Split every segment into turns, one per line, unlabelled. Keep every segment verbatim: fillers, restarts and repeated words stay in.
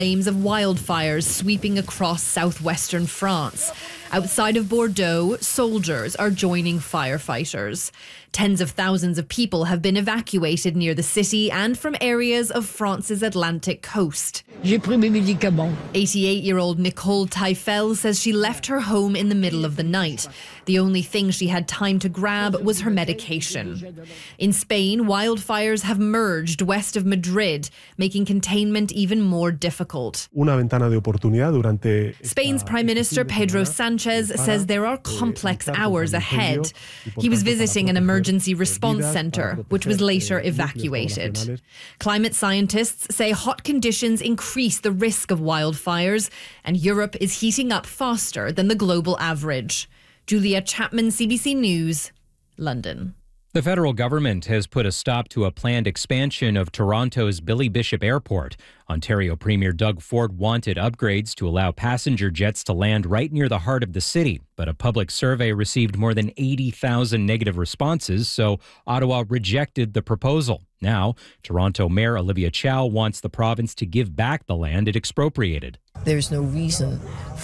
Flames of wildfires sweeping across southwestern France. Outside of Bordeaux, soldiers are joining firefighters. Tens of thousands of people have been evacuated near the city and from areas of France's Atlantic coast.
J'ai pris mes médicaments.
eighty-eight-year-old Nicole Taifel says she left her home in the middle of the night. The only thing she had time to grab was her medication. In Spain, wildfires have merged west of Madrid, making containment even more difficult.
Una ventana de oportunidad durante
Spain's Prime Minister Pedro Sanchez says there are complex hours ahead. He was visiting an emergency response center, which was later evacuated. Climate scientists say hot conditions increase the risk of wildfires, and Europe is heating up faster than the global average. Julia Chapman, C B C News, London.
The federal government has put a stop to a planned expansion of Toronto's Billy Bishop Airport. Ontario Premier Doug Ford wanted upgrades to allow passenger jets to land right near the heart of the city. But a public survey received more than eighty thousand negative responses, so Ottawa rejected the proposal. Now, Toronto Mayor Olivia Chow wants the province to give back the land it expropriated.
There's no reason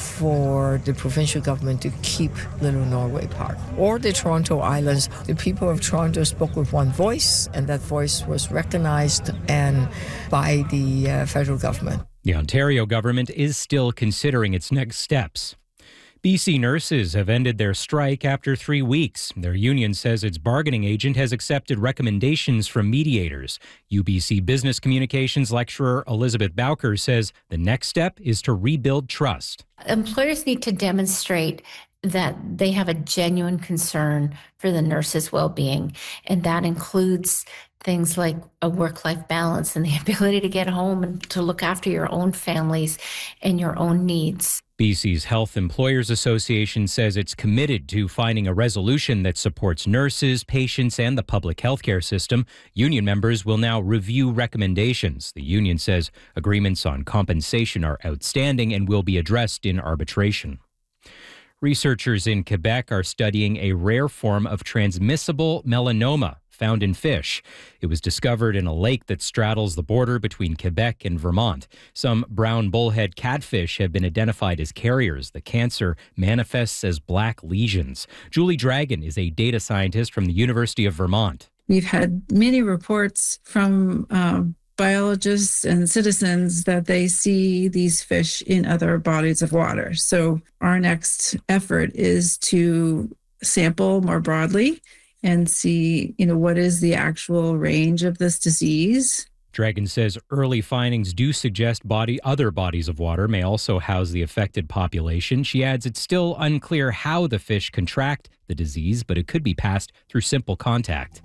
for the provincial government to keep Little Norway Park or the Toronto Islands. The people of Toronto spoke with one voice, and that voice was recognized and by the uh, federal government.
The Ontario government is still considering its next steps. B C nurses have ended their strike after three weeks. Their union says its bargaining agent has accepted recommendations from mediators. U B C Business Communications lecturer Elizabeth Bowker says the next step is to rebuild trust.
Employers need to demonstrate that they have a genuine concern for the nurses' well-being, and that includes things like a work-life balance and the ability to get home and to look after your own families and your own needs.
B C's Health Employers Association says it's committed to finding a resolution that supports nurses, patients, and the public healthcare system. Union members will now review recommendations. The union says agreements on compensation are outstanding and will be addressed in arbitration. Researchers in Quebec are studying a rare form of transmissible melanoma found in fish. It was discovered in a lake that straddles the border between Quebec and Vermont. Some brown bullhead catfish have been identified as carriers. The cancer manifests as black lesions. Julie Dragon is a data scientist from the University of Vermont.
We've had many reports from um, biologists and citizens that they see these fish in other bodies of water. So our next effort is to sample more broadly and see, you know, what is the actual range of this disease.
Dragon says early findings do suggest body other bodies of water may also house the affected population. She adds it's still unclear how the fish contract the disease, but it could be passed through simple contact.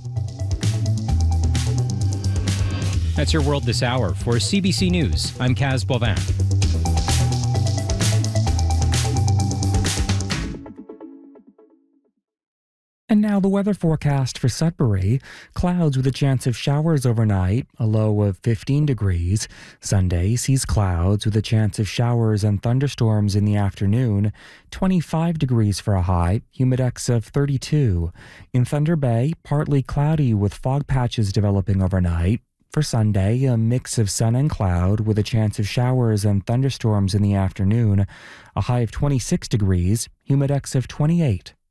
That's your world this hour. For C B C News, I'm Kaz Bovin.
And now the weather forecast for Sudbury. Clouds with a chance of showers overnight, a low of fifteen degrees. Sunday sees clouds with a chance of showers and thunderstorms in the afternoon, twenty-five degrees for a high, humidex of thirty-two. In Thunder Bay, partly cloudy with fog patches developing overnight. For Sunday, a mix of sun and cloud with a chance of showers and thunderstorms in the afternoon, a high of twenty-six degrees, humidex of twenty-eight.